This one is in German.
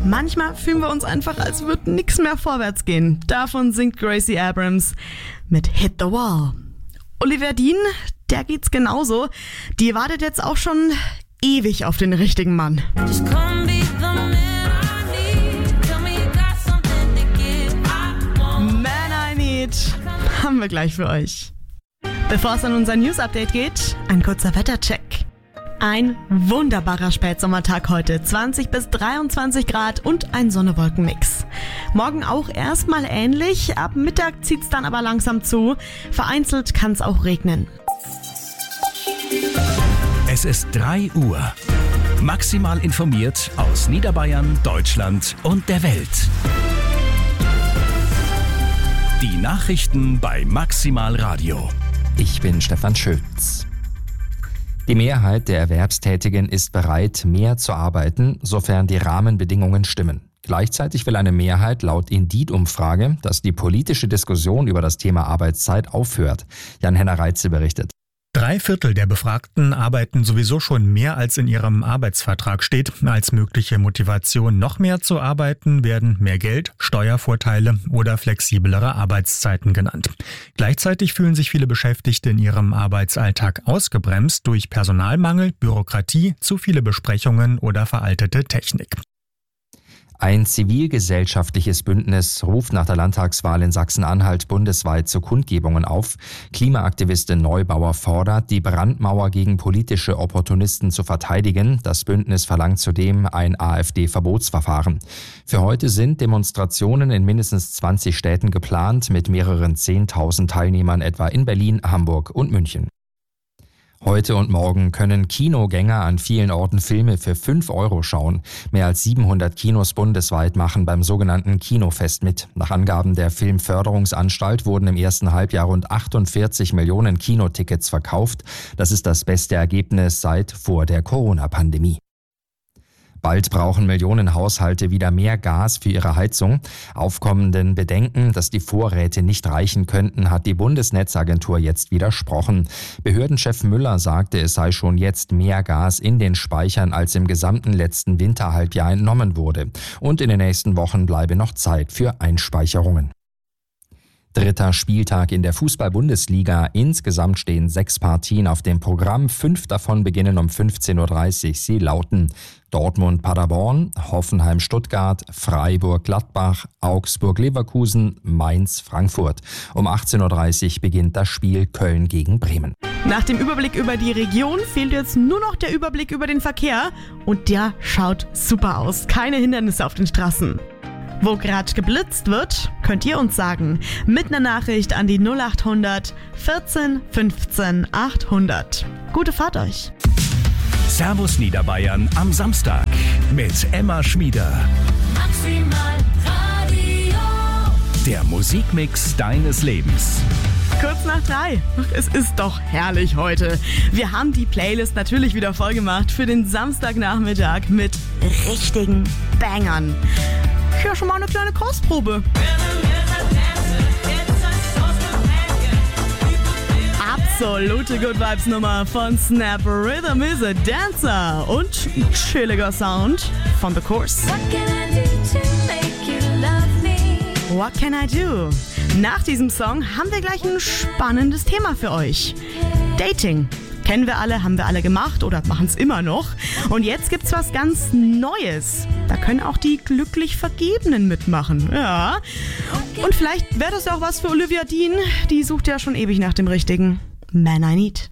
Manchmal fühlen wir uns einfach, als würde nichts mehr vorwärts gehen. Davon singt Gracie Abrams mit Hit the Wall. Olivia Dean, der geht's genauso. Die wartet jetzt auch schon ewig auf den richtigen Mann. Man I Need haben wir gleich für euch. Bevor es an unser News-Update geht, ein kurzer Wettercheck. Ein wunderbarer Spätsommertag heute, 20 bis 23 Grad und ein Sonne-Wolken-Mix. Morgen auch erstmal ähnlich, ab Mittag zieht's dann aber langsam zu. Vereinzelt kann's auch regnen. Es ist 3 Uhr. Maximal informiert aus Niederbayern, Deutschland und der Welt. Die Nachrichten bei Maximal Radio. Ich bin Stefan Schütz. Die Mehrheit der Erwerbstätigen ist bereit, mehr zu arbeiten, sofern die Rahmenbedingungen stimmen. Gleichzeitig will eine Mehrheit laut Indeed-Umfrage, dass die politische Diskussion über das Thema Arbeitszeit aufhört. Jan-Henner Reitze berichtet. 3/4 der Befragten arbeiten sowieso schon mehr, als in ihrem Arbeitsvertrag steht. Als mögliche Motivation, noch mehr zu arbeiten, werden mehr Geld, Steuervorteile oder flexiblere Arbeitszeiten genannt. Gleichzeitig fühlen sich viele Beschäftigte in ihrem Arbeitsalltag ausgebremst durch Personalmangel, Bürokratie, zu viele Besprechungen oder veraltete Technik. Ein zivilgesellschaftliches Bündnis ruft nach der Landtagswahl in Sachsen-Anhalt bundesweit zu Kundgebungen auf. Klimaaktivistin Neubauer fordert, die Brandmauer gegen politische Opportunisten zu verteidigen. Das Bündnis verlangt zudem ein AfD-Verbotsverfahren. Für heute sind Demonstrationen in mindestens 20 Städten geplant, mit mehreren 10.000 Teilnehmern etwa in Berlin, Hamburg und München. Heute und morgen können Kinogänger an vielen Orten Filme für 5 € schauen. Mehr als 700 Kinos bundesweit machen beim sogenannten Kinofest mit. Nach Angaben der Filmförderungsanstalt wurden im ersten Halbjahr rund 48 Millionen Kinotickets verkauft. Das ist das beste Ergebnis seit vor der Corona-Pandemie. Bald brauchen Millionen Haushalte wieder mehr Gas für ihre Heizung. Aufkommenden Bedenken, dass die Vorräte nicht reichen könnten, hat die Bundesnetzagentur jetzt widersprochen. Behördenchef Müller sagte, es sei schon jetzt mehr Gas in den Speichern, als im gesamten letzten Winterhalbjahr entnommen wurde. Und in den nächsten Wochen bleibe noch Zeit für Einspeicherungen. 3. Spieltag in der Fußball-Bundesliga. Insgesamt stehen 6 Partien auf dem Programm. 5 davon beginnen um 15.30 Uhr. Sie lauten Dortmund-Paderborn, Hoffenheim-Stuttgart, Freiburg-Gladbach, Augsburg-Leverkusen, Mainz-Frankfurt. Um 18.30 Uhr beginnt das Spiel Köln gegen Bremen. Nach dem Überblick über die Region fehlt jetzt nur noch der Überblick über den Verkehr. Und der schaut super aus. Keine Hindernisse auf den Straßen. Wo gerade geblitzt wird, könnt ihr uns sagen. Mit einer Nachricht an die 0800 14 15 800. Gute Fahrt euch. Servus Niederbayern am Samstag mit Emma Schmieder. Maximal Radio. Der Musikmix deines Lebens. Kurz nach 3. Es ist doch herrlich heute. Wir haben die Playlist natürlich wieder voll gemacht für den Samstagnachmittag mit richtigen Bangern. Ja, schon mal eine kleine Kostprobe. Absolute Good Vibes Nummer von Snap Rhythm is a Dancer und chilliger Sound von The Course. What can I do to make you love me? What can I do? Nach diesem Song haben wir gleich ein spannendes Thema für euch. Dating. Kennen wir alle, haben wir alle gemacht oder machen es immer noch. Und jetzt gibt's was ganz Neues. Da können auch die glücklich Vergebenen mitmachen. Ja. Und vielleicht wäre das ja auch was für Olivia Dean. Die sucht ja schon ewig nach dem Richtigen. Man I Need.